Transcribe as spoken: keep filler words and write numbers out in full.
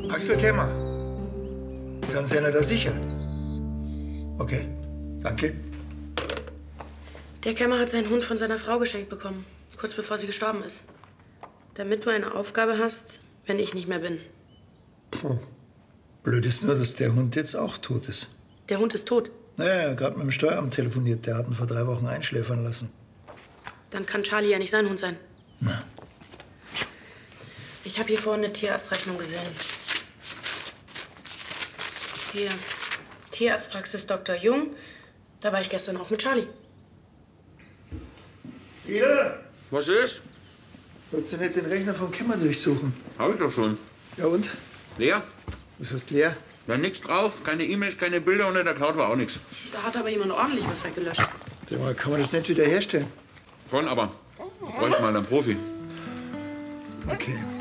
Axel Kemmer. Sind Sie ja da sicher? Okay, danke. Der Kemmer hat seinen Hund von seiner Frau geschenkt bekommen, kurz bevor sie gestorben ist. Damit du eine Aufgabe hast, wenn ich nicht mehr bin. Puh. Blöd ist nur, dass der Hund jetzt auch tot ist. Der Hund ist tot? Naja, er hat gerade mit dem Steueramt telefoniert. Der hat ihn vor drei Wochen einschläfern lassen. Dann kann Charlie ja nicht sein Hund sein. Na. Ich habe hier vorhin eine Tierarztrechnung gesehen. Hier, Tierarztpraxis Doktor Jung. Da war ich gestern auch mit Charlie. Ida! Was ist? Willst du nicht den Rechner vom Kemmer durchsuchen? Hab ich doch schon. Ja und? Leer? Was heißt leer? Da nix drauf, keine E-Mails, keine Bilder und in der Cloud war auch nichts. Da hat aber jemand ordentlich was weggelöscht. Sag mal, kann man das nicht wieder herstellen? Schon, aber bräuchte mal einen Profi. Okay.